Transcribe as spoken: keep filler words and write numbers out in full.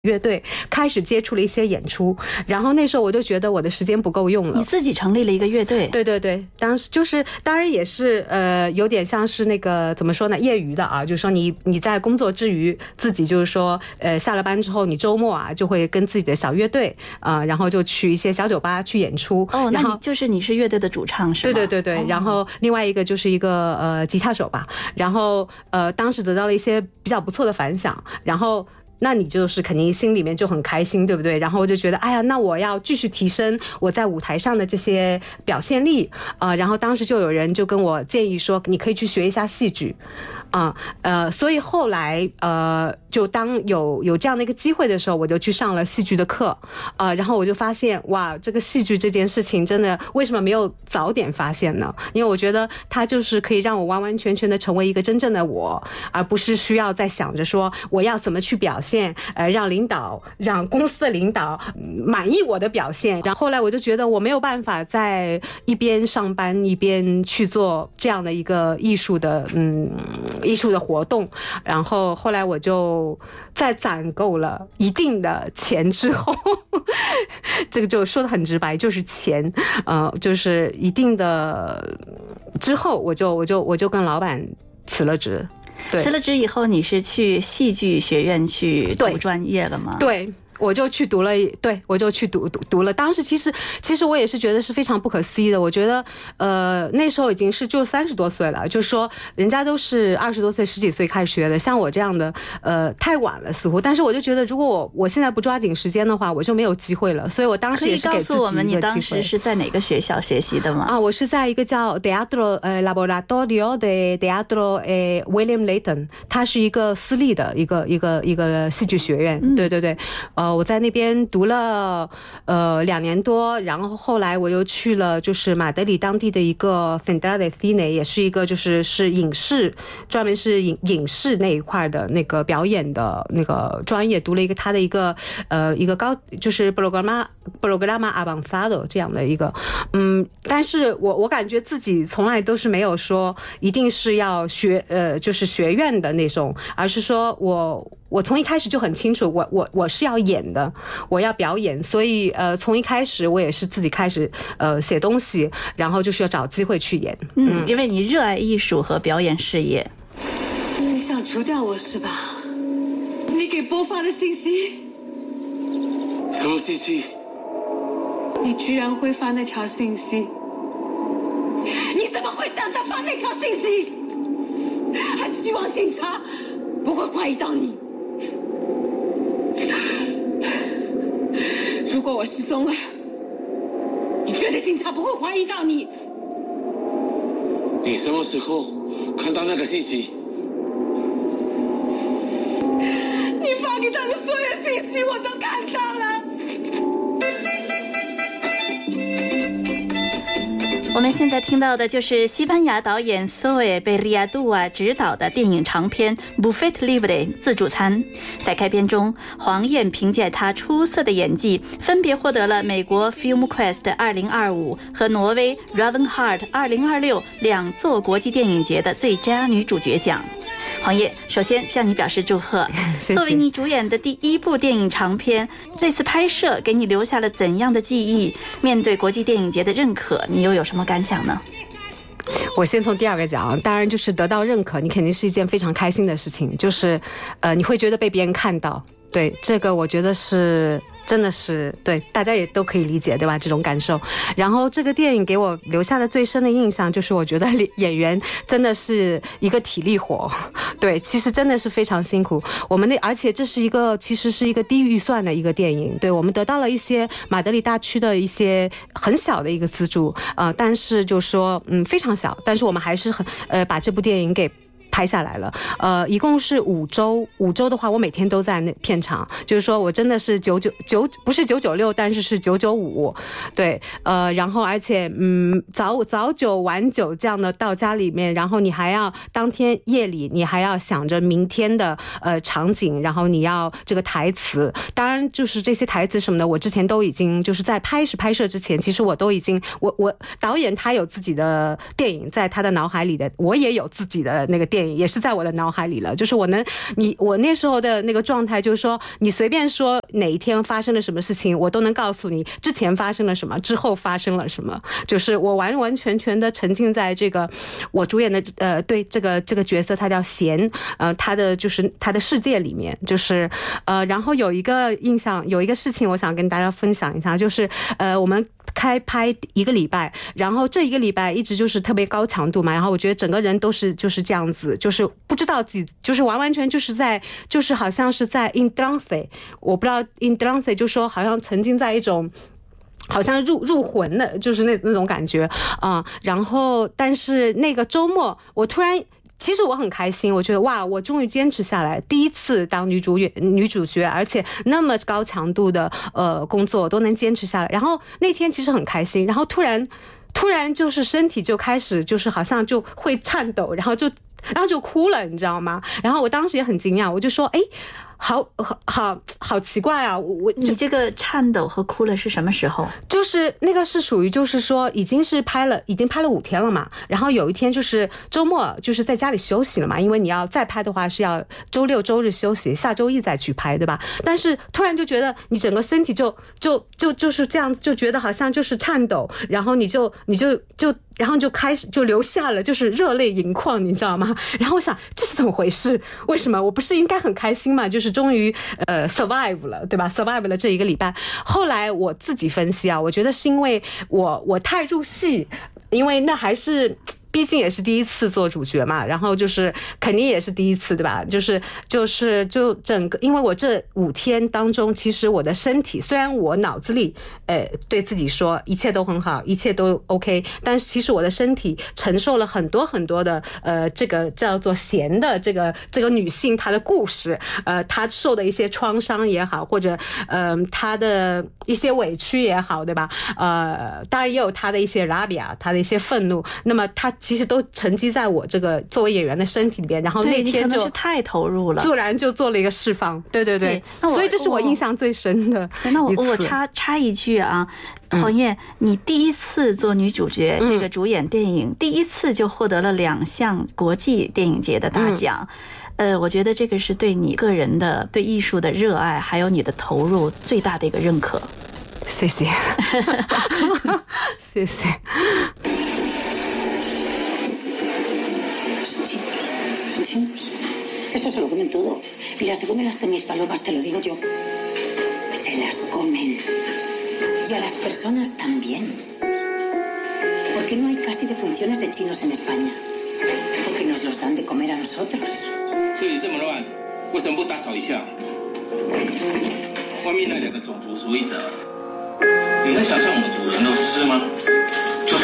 乐队开始接触了一些演出，然后那时候我就觉得我的时间不够用了。 你自己成立了一个乐队？ 对对对，当时就是当然也是呃有点像是那个怎么说呢，业余的啊，就是说你你在工作之余自己就是说呃下了班之后，你周末啊就会跟自己的小乐队啊、呃，然后就去一些小酒吧去演出。 哦，那你就是你是乐队的主唱是吗？ 对对对对、哦，然后另外一个就是一个呃吉他手吧，然后呃当时得到了一些比较不错的反响，然后。那你就是肯定心里面就很开心，对不对？然后我就觉得，哎呀，那我要继续提升我在舞台上的这些表现力啊、呃。然后当时就有人就跟我建议说，你可以去学一下戏剧。啊、嗯、呃，所以后来呃，就当有有这样的一个机会的时候，我就去上了戏剧的课，啊、呃，然后我就发现哇，这个戏剧这件事情真的为什么没有早点发现呢？因为我觉得它就是可以让我完完全全的成为一个真正的我，而不是需要在想着说我要怎么去表现，呃，让领导、让公司的领导满意我的表现。然后后来我就觉得我没有办法在一边上班一边去做这样的一个艺术的嗯。艺术的活动，然后后来我就在攒够了一定的钱之后，这个就说得很直白，就是钱，呃，就是一定的之后，我就我就我就跟老板辞了职。对， 辞了职以后，你是去戏剧学院去读专业了吗？ 对。我就去读了，对，我就去读读读了。当时其实，其实我也是觉得是非常不可思议的。我觉得，呃，那时候已经是就三十多岁了，就是说人家都是二十多岁、十几岁开始学的，像我这样的，呃，太晚了似乎。但是我就觉得，如果我我现在不抓紧时间的话，我就没有机会了。所以我当时也是给自己一个机会。 可以告诉我们，你当时是在哪个学校学习的吗？ 啊，我是在一个叫 Teatro 呃 Laboratorio de Teatro 呃 William Layton， 它是一个私立的一个一个一个戏剧学院。嗯、对对对，呃。我在那边读了呃两年多，然后后来我又去了就是马德里当地的一个 Central de Cine， 也是一个就是是影视专门是影影视那一块的那个表演的那个专业，读了一个他的一个呃一个高就是 Programa Programa Avanzado 这样的一个嗯，但是我我感觉自己从来都是没有说一定是要学呃就是学院的那种，而是说我。我从一开始就很清楚，我我我是要演的，我要表演，所以呃，从一开始我也是自己开始呃写东西，然后就是要找机会去演。 嗯，因为你热爱艺术和表演事业。 你想除掉我是吧？你给波发的信息？ 什么信息？ 你居然会发那条信息？你怎么会想到发那条信息？还希望警察不会怀疑到你？如果我失踪了，你觉得警察不会怀疑到你？ 你什么时候看到那个信息？ 你发给他的所有信息我都看到了。 我们现在听到的就是西班牙导演 Zoe Berriadua 执导的电影长片 Buffet Libre 自助餐。在开篇中，黄燕凭借她出色的演技，分别获得了美国 FilmQuest 二零二五和挪威 Ravenheart 二零二六两座国际电影节的最佳女主角奖。黄叶，首先向你表示祝贺。 谢谢。 作为你主演的第一部电影长片，这次拍摄给你留下了怎样的记忆？面对国际电影节的认可，你又有什么感想呢？ 我先从第二个讲，当然就是得到认可，你肯定是一件非常开心的事情，就是呃，你会觉得被别人看到。对，这个我觉得是真的是对大家也都可以理解，对吧？这种感受。然后这个电影给我留下的最深的印象就是，我觉得演员真的是一个体力活，对，其实真的是非常辛苦。我们那而且这是一个其实是一个低预算的一个电影，对，我们得到了一些马德里大区的一些很小的一个资助，呃，但是就说嗯非常小，但是我们还是很呃把这部电影给拍下来了，呃，一共是五周，五周的话，我每天都在那片场，就是说我真的是九九九，不是九九六，但是是九九五，对，呃，然后而且嗯，早早九晚九这样的到家里面，然后你还要当天夜里，你还要想着明天的呃场景，然后你要这个台词，当然就是这些台词什么的，我之前都已经就是在拍摄拍摄之前，其实我都已经，我我导演他有自己的电影在他的脑海里的，我也有自己的那个电影。 电影也是在我的脑海里了。就是我能，你我那时候的那个状态，就是说你随便说哪一天发生了什么事情，我都能告诉你之前发生了什么，之后发生了什么。就是我完完全全的沉浸在这个我主演的呃对这个这个角色，他叫贤，呃他的就是他的世界里面，就是呃然后有一个印象，有一个事情我想跟大家分享一下，就是呃我们开拍一个礼拜，然后这一个礼拜一直就是特别高强度嘛，然后我觉得整个人都是就是这样子，就是不知道自己就是完完全就是在就是好像是在 in trance， 我不知道 in trance 就说好像沉浸在一种好像入入魂的，就是那那种感觉啊、呃。然后但是那个周末我突然。其实我很开心，我觉得哇，我终于坚持下来，第一次当女主角，女主角，而且那么高强度的呃工作都能坚持下来。然后那天其实很开心，然后突然突然就是身体就开始就是好像就会颤抖，然后就然后就哭了，你知道吗？然后我当时也很惊讶，我就说，哎。好好好好奇怪啊！我我你这个颤抖和哭了是什么时候？ 就是那个是属于就是说已经是拍了已经拍了五天了嘛，然后有一天就是周末就是在家里休息了嘛，因为你要再拍的话是要周六周日休息，下周一再去拍，对吧？但是突然就觉得你整个身体就就就就是这样，就觉得好像就是颤抖，然后你就你就就。然后就开始就流下了，就是热泪盈眶，你知道吗？然后我想这是怎么回事？为什么我不是应该很开心嘛？就是终于呃 survive 了，对吧 ？survive 了这一个礼拜。后来我自己分析啊，我觉得是因为我我太入戏，因为那还是。毕竟也是第一次做主角嘛，然后就是肯定也是第一次，对吧？就是就是就整个，因为我这五天当中，其实我的身体虽然我脑子里呃对自己说一切都很好，一切都 OK， 但是其实我的身体承受了很多很多的呃这个叫做贤的这个这个女性她的故事，呃她受的一些创伤也好，或者呃她的一些委屈也好，对吧？呃当然也有她的一些 rabia， 她的一些愤怒，那么她。其实都沉积在我这个作为演员的身体里边，然后那天就太投入了， 突然就做了一个释放，对对 对, 对，所以这是我印象最深的。 那我我插插一句啊，黄燕，你第一次做女主角，这个主演电影，第一次就获得了两项国际电影节的大奖。呃，我觉得这个是对你个人的对艺术的热爱，还有你的投入最大的一个认可。 谢谢，谢谢。 Eso se lo comen todo. Mira, se comen hasta mis palomas, te lo digo yo. Se las comen. Y a las personas también. ¿Por qué no hay casi defunciones de chinos en España? Porque nos los dan de comer a nosotros. 这里这么乱，为什么不打扫一下？外面那两个种族主义者